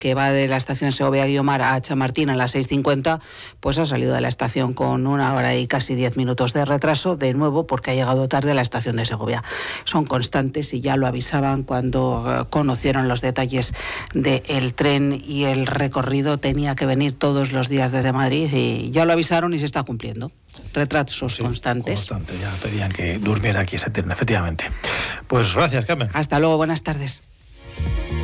que va de la estación Segovia-Guiomar a Chamartín a las 6:50, pues ha salido de la estación con 1 hora y casi 10 minutos de retraso, de nuevo porque ha llegado tarde a la estación de Segovia. Son constantes y ya lo avisaban cuando conocieron los detalles del tren y el recorrido. Tenía que venir todos los días desde Madrid y ya lo avisaron y se está cumpliendo. Retrasos constantes. Ya pedían que durmiera aquí ese tren, efectivamente. Pues gracias, Carmen. Hasta luego, buenas tardes.